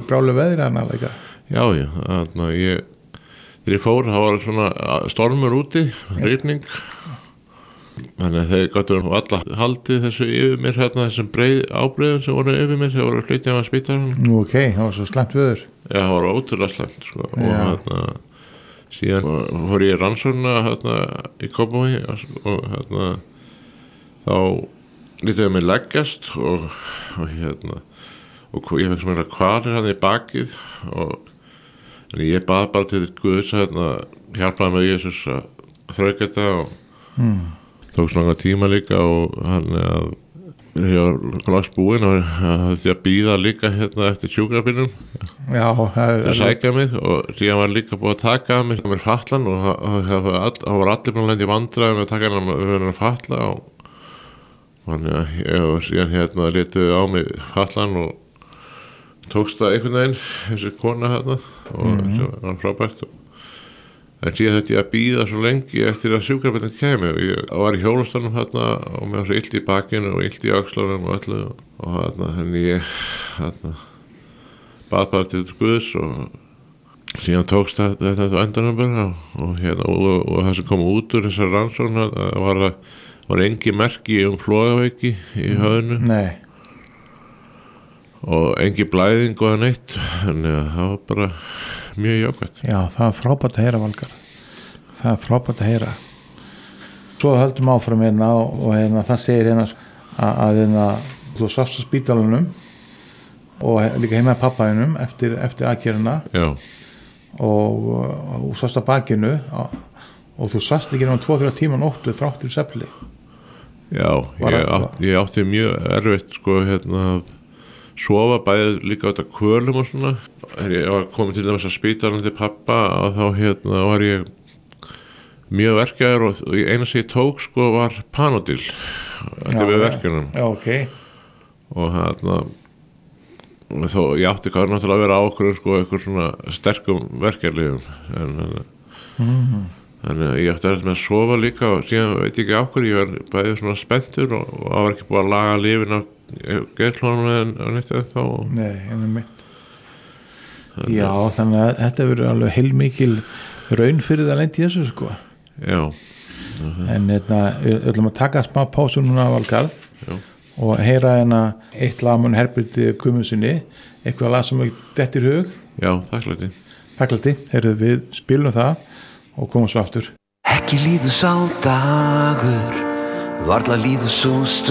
brjálu veðri hana líka. Já, þegar ég fór, það var svona stormur úti, rigning. Þannig að þeir gáttu alla haldið þessu yfir mér þessum ábreiðum sem voru yfir mér, sem voru að flytja á spítalanum. Nú það var svo slæmt veður. Já, það var ótrúlega slæmt, sko. Og síðan fór ég í rannsóknina í Kópavogi og þá lítið ég mig leggjast og ég fekk sem kvalir í bakið og ég bað bara til Guðs að hjálpaði mig Jesus að þrauka þetta og tók svona tíma líka og hann ég var loks búinn og þetta að bíða líka eftir sjúkrabílnum til að sækja mig og síðan var líka búið að taka mig fatlan og það var allir búin að lenda í vandræðum að taka hann fatla og þannig að ég síðan lituði á mig fatlan og tókst það einhvern veginn þessi kona og það var frábært en síðan þetta ég að bíða svo lengi eftir að sjúkrabíllinn kæmi og ég var í hjólastólnum og mér var svo illt í bakinu og illt í öxlunum og öllu og þannig ég bað bara til Guðs og síðan tókst þetta endanum bara og það sem kom út úr þessar rannsókn var engin merki flogaveiki í höfðinu. Nei. Og engin blæðing og neitt þannig að það var bara mjög jákvætt. Já, það er frábært að heyra, Valgarð. Það er frábært að heyra. Svo höldum áfram og það segir að þú sást á spítalanum og líka heima í pappaðinum eftir aðgerðina. Já. Og þú sást á bakinu og þú sást ekki náttúrulega 2-3 tíma nóttu þráttur svefni. Já, ég átti mjög erfitt að sofa bæði líka út af kvölum og svona. Þegar ég var komin til dæmis að spítalanum til pappa og þá var ég mjög verkjaður og eina sem ég tók var Panodil við verkjunum. Já, ok. Og þó ég átti náttúrulega að vera á okkur eitthvað svona sterkum verkjarlyfjum þannig að ég átti með að sofa líka og síðan veit ég ekki á hverju ég var bæði svona spenntur og það var ekki búið að laga lyfin á geðklónum en neitt þá. Nei, einmitt. Já, þannig að þetta verður alveg heilmikil raun fyrir það lent í þessu Já. En við ætlum að taka smá pásu núna Valgarð og heyra eitt lag með Herbert Guðmundsssyni, eitthvað lag sem dettur í hug. Já, þakklæti. Við spilum það og komum svo aftur. Ekki líður sá dagur, varla líður svo stund